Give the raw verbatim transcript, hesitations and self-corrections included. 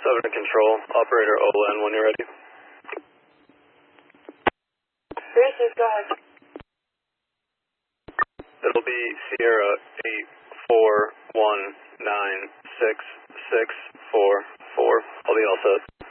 seven Control, Operator Olen, when you're ready. three six, go ahead. It'll be Sierra eight four one nine six six four four. I'll be all set.